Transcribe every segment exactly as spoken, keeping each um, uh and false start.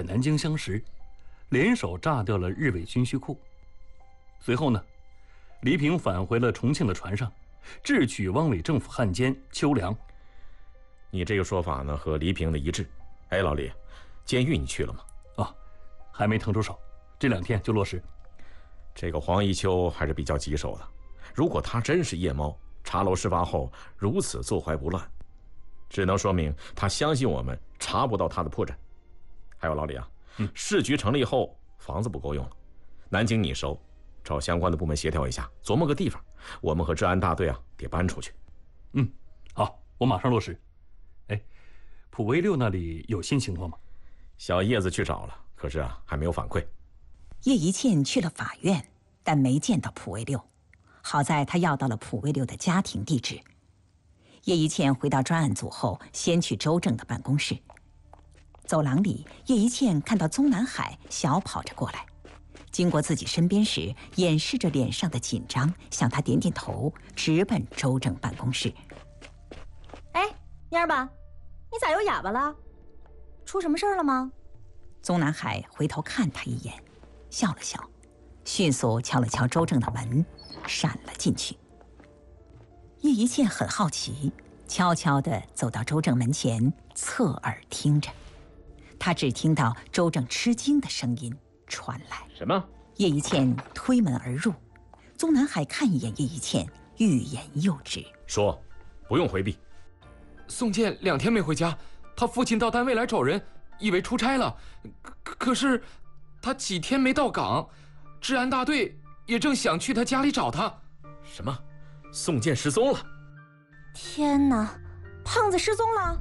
南京相识，联手炸掉了日伪军需库。随后呢，黎平返回了重庆的船上，智取汪伪政府汉奸邱良。 你这个说法呢，和黎平的一致。哎，老李，监狱你去了吗？ 哦，还没腾出手，这两天就落实。 这个黄一秋还是比较棘手的，如果他真是夜猫，茶楼事发后如此坐怀不乱，只能说明他相信我们查不到他的破绽。还有老李啊，嗯，市局成立后房子不够用了，南京你熟，找相关的部门协调一下，琢磨个地方，我们和治安大队啊得搬出去。 嗯，好，我马上落实。哎，普威六那里有新情况吗？ 小叶子去找了，可是啊还没有反馈。 叶一茜去了法院，但没见到普威六。好在他要到了普威六的家庭地址。叶一茜回到专案组后，先去周正的办公室。走廊里，叶一茜看到宗南海小跑着过来，经过自己身边时，掩饰着脸上的紧张，向他点点头，直奔周正办公室。 哎，蔫儿吧，你咋又哑巴了？出什么事儿了吗？ 宗南海回头看他一眼，笑了笑，迅速敲了敲周正的门，闪了进去。叶一茜很好奇，悄悄地走到周正门前，侧耳听着。他只听到周正吃惊的声音传来：“ 什么？” 叶一茜推门而入，宗南海看一眼叶一茜，欲言又止：“ 说，不用回避。 宋健两天没回家，他父亲到单位来找人，以为出差了，可可是他几天没到岗，治安大队也正想去他家里找他。” 什么？宋健失踪了？ 天哪，胖子失踪了！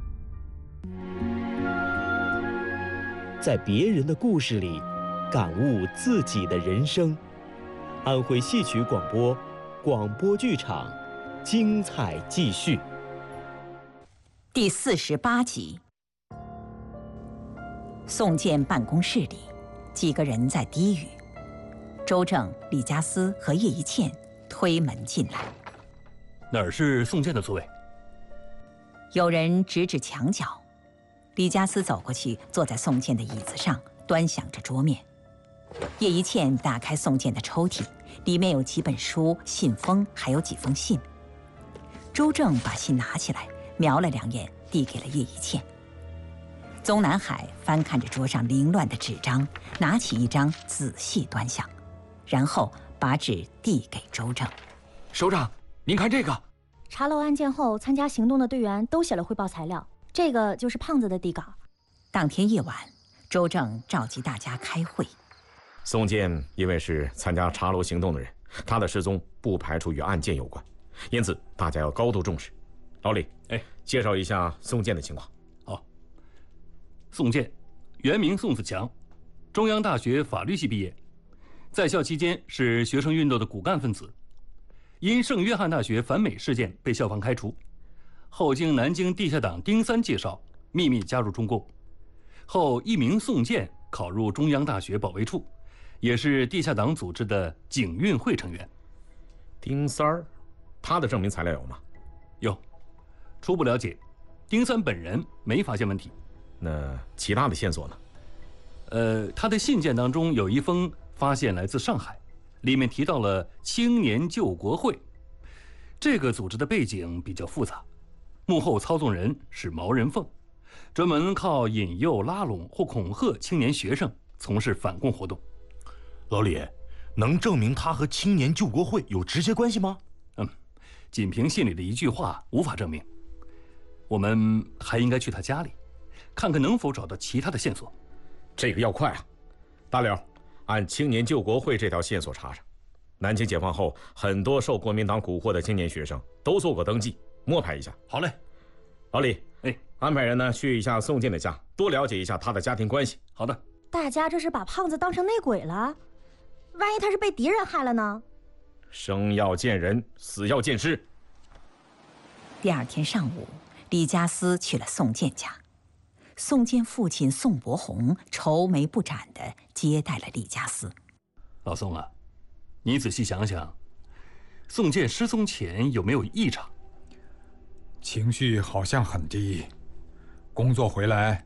在别人的故事里，感悟自己的人生。安徽戏曲广播，广播剧场，精彩继续。 第四十八集。宋健办公室里，几个人在低语。周正、李家思和叶一茜推门进来。 哪儿是宋健的座位？ 有人指指墙角。李家思走过去，坐在宋健的椅子上，端详着桌面。叶一茜打开宋健的抽屉，里面有几本书、信封，还有几封信。周正把信拿起来，瞄了两眼，递给了叶一茜。宗南海翻看着桌上凌乱的纸张，拿起一张仔细端详，然后把纸递给周正。 首长，您看这个。 查漏案件后参加行动的队员都写了汇报材料，这个就是胖子的底稿。 当天夜晚，周正召集大家开会。 宋健因为是参加查楼行动的人，他的失踪不排除与案件有关，因此大家要高度重视。老李， 哎， 介绍一下宋健的情况。 好，宋健，原名宋子强，中央大学法律系毕业，在校期间是学生运动的骨干分子，因圣约翰大学反美事件被校方开除，后经南京地下党丁三介绍，秘密加入中共，后一名宋健考入中央大学保卫处，也是地下党组织的警运会成员。 丁三儿，他的证明材料有吗？ 有，初步了解，丁三本人没发现问题。 那其他的线索呢？ 呃，他的信件当中有一封发现来自上海，里面提到了青年救国会，这个组织的背景比较复杂，幕后操纵人是毛人凤，专门靠引诱、拉拢或恐吓青年学生从事反共活动。 老李，能证明他和青年救国会有直接关系吗？ 嗯，仅凭信里的一句话无法证明。我们还应该去他家里，看看能否找到其他的线索。 这个要快啊！大刘，按青年救国会这条线索查查。南京解放后，很多受国民党蛊惑的青年学生都做过登记，摸排一下。 好嘞， 老李， 哎， 安排人呢去一下宋健的家，多了解一下他的家庭关系。 好的。 大家这是把胖子当成内鬼了？万一他是被敌人害了呢？ 生要见人，死要见尸。 第二天上午，李家思去了宋健家。宋健父亲宋伯宏愁眉不展地接待了李家思。 老宋啊，你仔细想想，宋健失踪前有没有异常？ 情绪好像很低，工作回来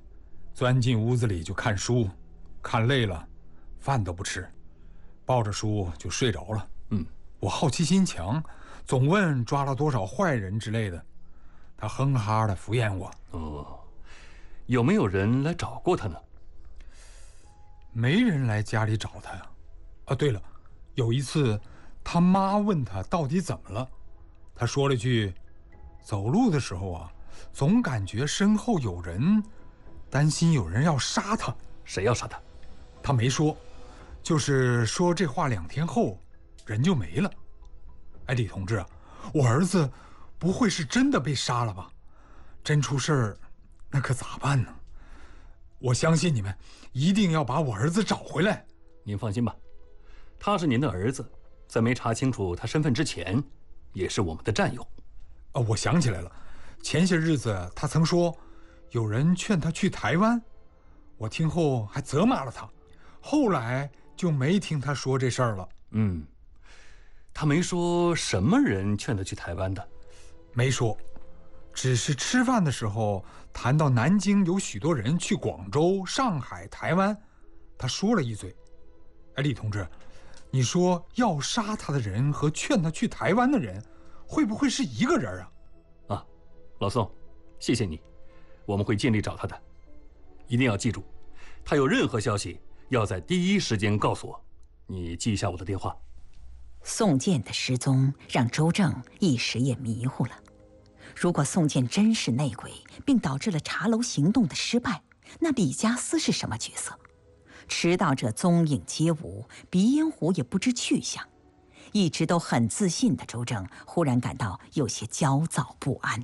钻进屋子里就看书，看累了，饭都不吃，抱着书就睡着了。 嗯， 我好奇心强，总问抓了多少坏人之类的，他哼哈的敷衍我。 哦，有没有人来找过他呢？ 没人来家里找他呀。啊，对了，有一次，他妈问他到底怎么了，他说了句：“走路的时候啊，总感觉身后有人，担心有人要杀他。” 谁要杀他？ 他没说，就是说这话两天后，人就没了。哎，李同志，我儿子不会是真的被杀了吧？真出事儿，那可咋办呢？我相信你们一定要把我儿子找回来。 您放心吧，他是您的儿子，在没查清楚他身份之前，也是我们的战友。 啊，我想起来了，前些日子他曾说，有人劝他去台湾，我听后还责骂了他，后来就没听他说这事儿了。 嗯，他没说什么人劝他去台湾的？ 没说，只是吃饭的时候谈到南京有许多人去广州、上海、台湾，他说了一嘴。哎，李同志，你说要杀他的人和劝他去台湾的人，会不会是一个人啊？ 啊，老宋，谢谢你，我们会尽力找他的。一定要记住，他有任何消息，要在第一时间告诉我。你记一下我的电话。 宋健的失踪让周正一时也迷糊了。如果宋健真是内鬼，并导致了茶楼行动的失败，那李家私是什么角色？迟到者踪影皆无，鼻烟壶也不知去向。一直都很自信的周正忽然感到有些焦躁不安。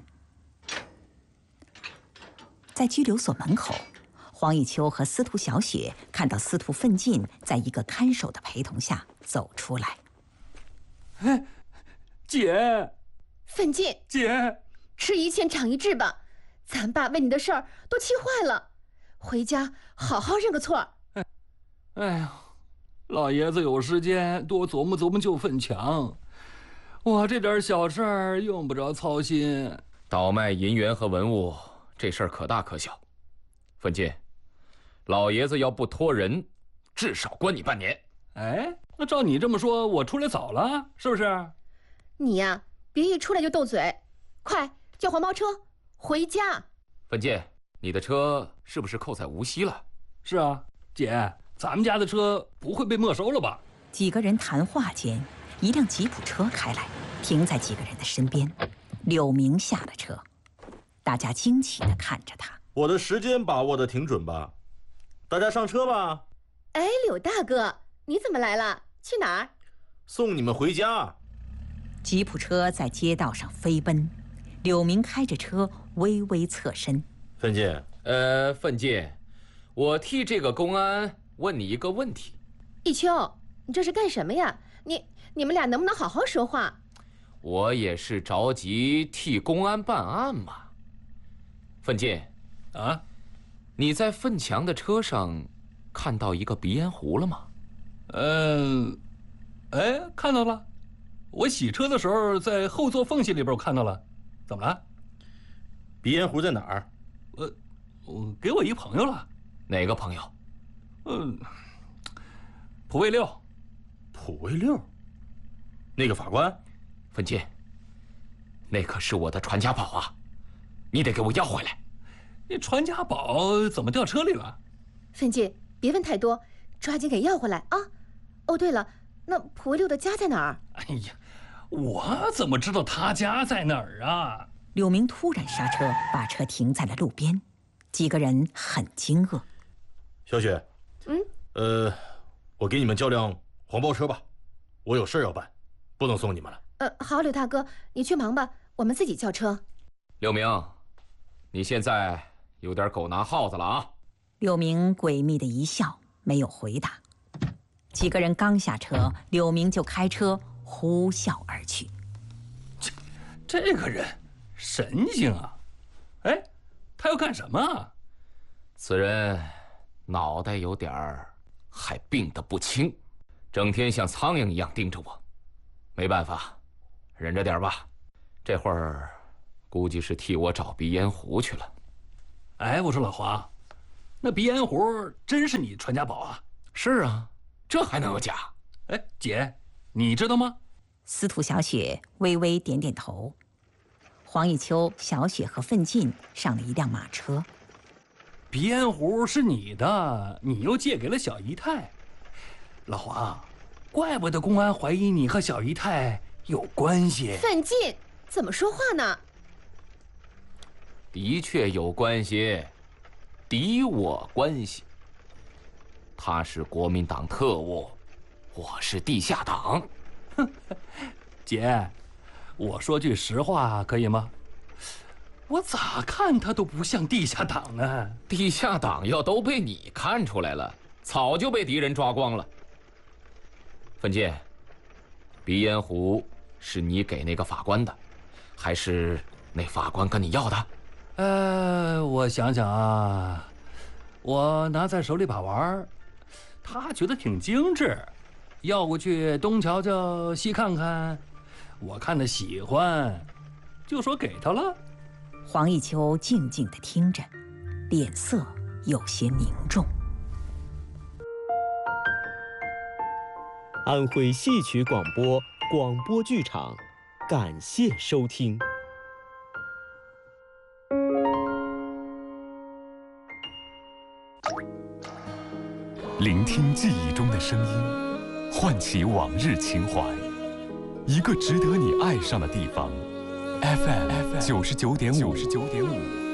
在拘留所门口，黄以秋和司徒小雪看到司徒奋进在一个看守的陪同下走出来。 哎，姐， 奋进， 姐， 吃一堑长一智吧，咱爸为你的事儿都气坏了，回家好好认个错。 哎，哎呀，老爷子有时间多琢磨琢磨救奋强，我这点小事儿用不着操心。 倒卖银元和文物，这事儿可大可小。奋进，老爷子要不拖人，至少关你半年。 哎，那照你这么说，我出来早了，是不是？ 你呀，别一出来就斗嘴，快叫黄包车回家。 奋进，你的车是不是扣在无锡了？ 是啊，姐，咱们家的车不会被没收了吧？ 几个人谈话间，一辆吉普车开来，停在几个人的身边。柳明下了车，大家惊奇地看着他。 我的时间把握得挺准吧？大家上车吧。 哎，柳大哥，你怎么来了？去哪儿？ 送你们回家。 吉普车在街道上飞奔，柳明开着车微微侧身。 奋进， 呃，奋进，我替这个公安问你一个问题。 一秋，你这是干什么呀？你你们俩能不能好好说话？ 我也是着急替公安办案嘛。奋进， 啊， 你在奋强的车上看到一个鼻烟壶了吗？ 嗯，哎，看到了。我洗车的时候在后座缝隙里边我看到了。怎么了？ 鼻烟壶在哪儿？ 我我给我一朋友了。 哪个朋友？ 嗯，普卫六。 普卫六？那个法官？ 奋进，那可是我的传家宝啊，你得给我要回来。 你传家宝怎么掉车里了？ 奋进，别问太多，抓紧给要回来啊！哦，对了，那普卫六的家在哪儿？ 哎呀，我怎么知道他家在哪儿啊？ 柳明突然刹车，把车停在了路边，几个人很惊愕。 小雪， 嗯， 呃，我给你们叫辆黄包车吧，我有事要办，不能送你们了。 呃，好，柳大哥，你去忙吧，我们自己叫车。 柳明，你现在有点狗拿耗子了啊！ 柳明诡秘的一笑，没有回答。几个人刚下车，柳明就开车呼啸而去。 这这个人神经啊！哎，他要干什么啊？ 此人脑袋有点儿，还病得不轻，整天像苍蝇一样盯着我。没办法，忍着点吧。这会儿估计是替我找鼻烟壶去了。 哎，我说老黄， 那鼻烟壶真是你传家宝啊？ 是啊，这还能有假？ 哎，姐，你知道吗？ 司徒小雪微微点点头。黄以秋、小雪和奋进上了一辆马车。 鼻烟壶是你的，你又借给了小姨太。老黄，怪不得公安怀疑你和小姨太有关系。 奋进，怎么说话呢？ 的确有关系，敌我关系。他是国民党特务，我是地下党。 姐，我说句实话可以吗？我咋看他都不像地下党呢。 地下党要都被你看出来了，早就被敌人抓光了。奋进，鼻烟壶是你给那个法官的，还是那法官跟你要的？ 呃，我想想啊，我拿在手里把玩，他觉得挺精致，要过去东瞧瞧西看看，我看他喜欢，就说给他了。 黄以秋静静地听着，脸色有些凝重。 安徽戏曲广播广播剧场，感谢收听。 聆听记忆中的声音，唤起往日情怀，一个值得你爱上的地方。F M 九十九点五，九十九点五。